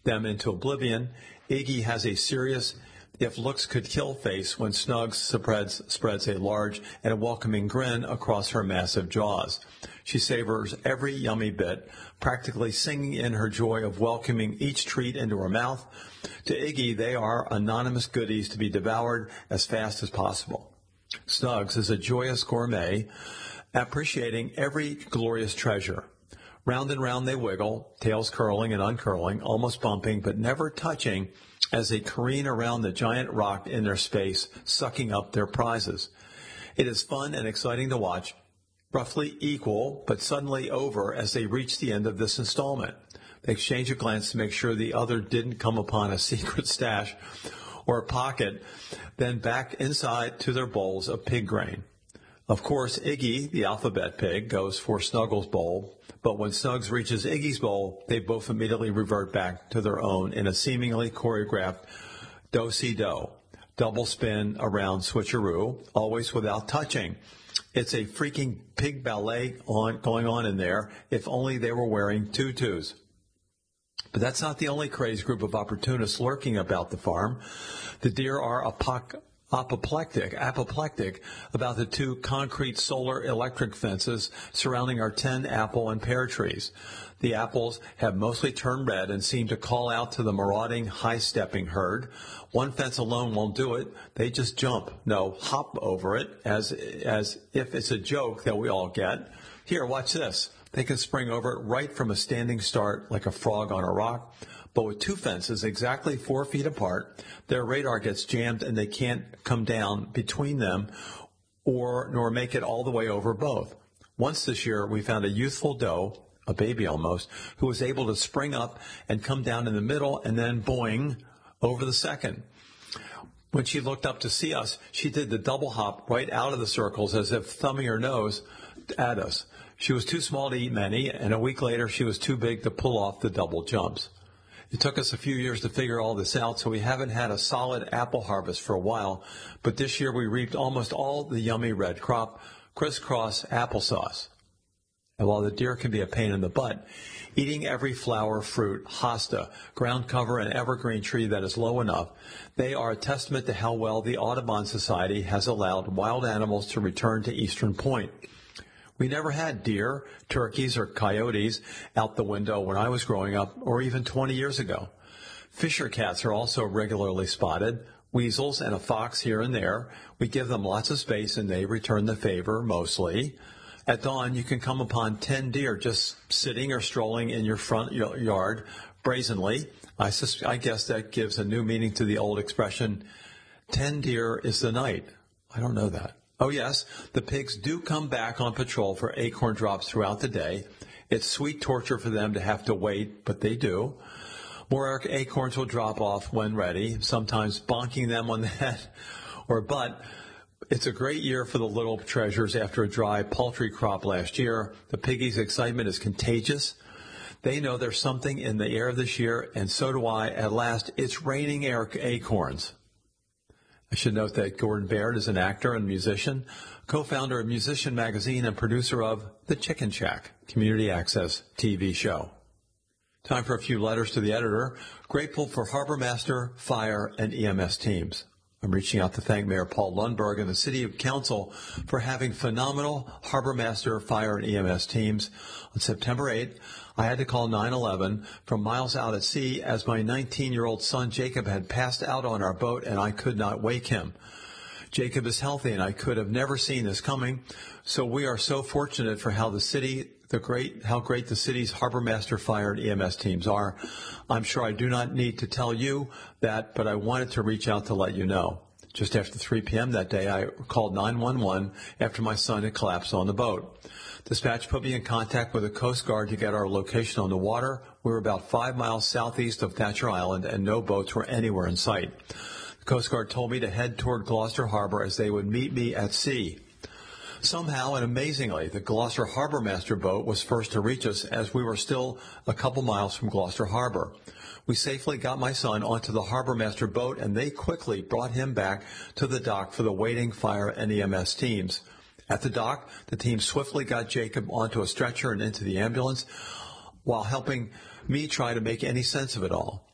them into oblivion, Iggy has a serious if looks could kill face when Snugs spreads a large and welcoming grin across her massive jaws. She savors every yummy bit, practically singing in her joy of welcoming each treat into her mouth. To Iggy, they are anonymous goodies to be devoured as fast as possible. Snugs is a joyous gourmet, appreciating every glorious treasure. Round and round they wiggle, tails curling and uncurling, almost bumping but never touching, as they careen around the giant rock in their space, sucking up their prizes. It is fun and exciting to watch, roughly equal, but suddenly over as they reach the end of this installment. They exchange a glance to make sure the other didn't come upon a secret stash or a pocket, then back inside to their bowls of pig grain. Of course, Iggy, the alphabet pig, goes for Snuggles' bowl, but when Snugs reaches Iggy's bowl, they both immediately revert back to their own in a seemingly choreographed do-si-do, double spin around switcheroo, always without touching. It's a freaking pig ballet going on in there, if only they were wearing tutus. But that's not the only crazed group of opportunists lurking about the farm. The deer are apoplectic about the 2 concrete solar electric fences surrounding our 10 apple and pear trees. The apples have mostly turned red and seem to call out to the marauding, high-stepping herd. One fence alone won't do it. They just jump, no, hop over it, as if it's a joke that we all get. Here, watch this. They can spring over it right from a standing start like a frog on a rock. But with 2 fences exactly 4 feet apart, their radar gets jammed and they can't come down between them nor make it all the way over both. Once this year, we found a youthful doe, a baby almost, who was able to spring up and come down in the middle and then boing over the second. When she looked up to see us, she did the double hop right out of the circles as if thumbing her nose at us. She was too small to eat many, and a week later she was too big to pull off the double jumps. It took us a few years to figure all this out, so we haven't had a solid apple harvest for a while, but this year we reaped almost all the yummy red crop, crisscross applesauce. And while the deer can be a pain in the butt, eating every flower, fruit, hosta, ground cover, and evergreen tree that is low enough, they are a testament to how well the Audubon Society has allowed wild animals to return to Eastern Point. We never had deer, turkeys, or coyotes out the window when I was growing up, or even 20 years ago. Fisher cats are also regularly spotted, weasels and a fox here and there. We give them lots of space, and they return the favor, mostly. At dawn, you can come upon 10 deer just sitting or strolling in your front yard brazenly. I guess that gives a new meaning to the old expression, 10 deer is the night. I don't know that. Oh, yes, the pigs do come back on patrol for acorn drops throughout the day. It's sweet torture for them to have to wait, but they do. More acorns will drop off when ready, sometimes bonking them on the head or butt. It's a great year for the little treasures after a dry, paltry crop last year. The piggies' excitement is contagious. They know there's something in the air this year, and so do I. At last, it's raining acorns. I should note that Gordon Baird is an actor and musician, co-founder of Musician Magazine and producer of The Chicken Shack, community access TV show. Time for a few letters to the editor. Grateful for Harbor Master, Fire, and EMS teams. I'm reaching out to thank Mayor Paul Lundberg and the City Council for having phenomenal Harbor Master, Fire, and EMS teams. On September 8th, I had to call 911 from miles out at sea as my 19-year-old son Jacob had passed out on our boat and I could not wake him. Jacob is healthy and I could have never seen this coming, so we are so fortunate for how great the city's Harbor Master, Fire, and EMS teams are. I'm sure I do not need to tell you that, but I wanted to reach out to let you know. Just after 3 p.m. that day, I called 911 after my son had collapsed on the boat. Dispatch put me in contact with the Coast Guard to get our location on the water. We were about 5 miles southeast of Thatcher Island, and no boats were anywhere in sight. The Coast Guard told me to head toward Gloucester Harbor as they would meet me at sea. Somehow and amazingly, the Gloucester Harbor Master boat was first to reach us as we were still a couple miles from Gloucester Harbor. We safely got my son onto the Harbor Master boat, and they quickly brought him back to the dock for the waiting fire and EMS teams. At the dock, the team swiftly got Jacob onto a stretcher and into the ambulance while helping me try to make any sense of it all.